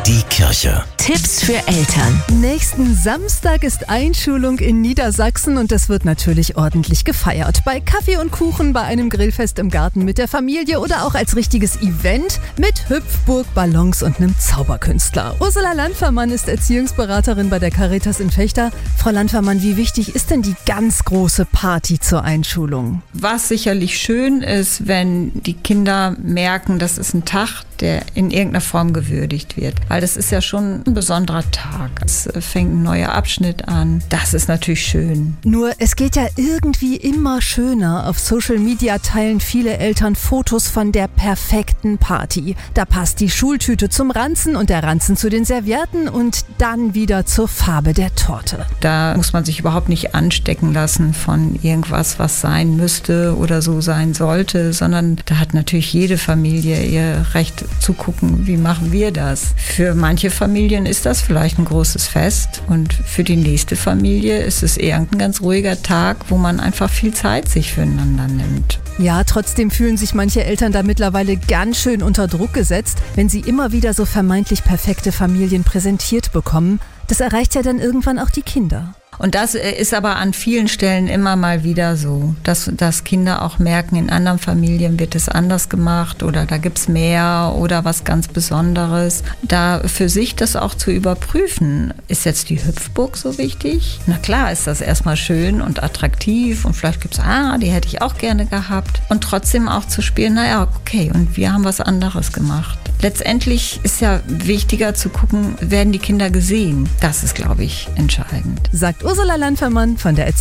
Die Kirche. Tipps für Eltern. Nächsten Samstag ist Einschulung in Niedersachsen und es wird natürlich ordentlich gefeiert. Bei Kaffee und Kuchen, bei einem Grillfest im Garten mit der Familie oder auch als richtiges Event mit Hüpfburg, Ballons und einem Zauberkünstler. Ursula Landfermann ist Erziehungsberaterin bei der Caritas in Vechta. Frau Landfermann, wie wichtig ist denn die ganz große Party zur Einschulung? Was sicherlich schön ist, wenn die Kinder merken, das ist ein Tag, der in irgendeiner Form gewürdigt wird. Weil das ist ja schon ein besonderer Tag. Es fängt ein neuer Abschnitt an. Das ist natürlich schön. Nur es geht ja irgendwie immer schöner. Auf Social Media teilen viele Eltern Fotos von der perfekten Party. Da passt die Schultüte zum Ranzen und der Ranzen zu den Servietten und dann wieder zur Farbe der Torte. Da muss man sich überhaupt nicht anstecken lassen von irgendwas, was sein müsste oder so sein sollte, sondern da hat natürlich jede Familie ihr Recht zu gucken, wie machen wir das. Für manche Familien ist das vielleicht ein großes Fest und für die nächste Familie ist es eher ein ganz ruhiger Tag, wo man einfach viel Zeit sich füreinander nimmt. Ja, trotzdem fühlen sich manche Eltern da mittlerweile ganz schön unter Druck gesetzt, wenn sie immer wieder so vermeintlich perfekte Familien präsentiert bekommen. Das erreicht ja dann irgendwann auch die Kinder. Und das ist aber an vielen Stellen immer mal wieder so, dass Kinder auch merken, in anderen Familien wird es anders gemacht oder da gibt's mehr oder was ganz Besonderes. Da für sich das auch zu überprüfen, ist jetzt die Hüpfburg so wichtig? Na klar ist das erstmal schön und attraktiv und vielleicht gibt's, die hätte ich auch gerne gehabt. Und trotzdem auch zu spielen, okay, und wir haben was anderes gemacht. Letztendlich ist ja wichtiger zu gucken, werden die Kinder gesehen? Das ist, glaube ich, entscheidend. Sagt Ursula Landfermann von der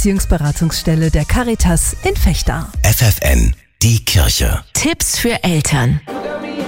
Erziehungsberatungsstelle der Caritas in Vechta. FFN, die Kirche. Tipps für Eltern.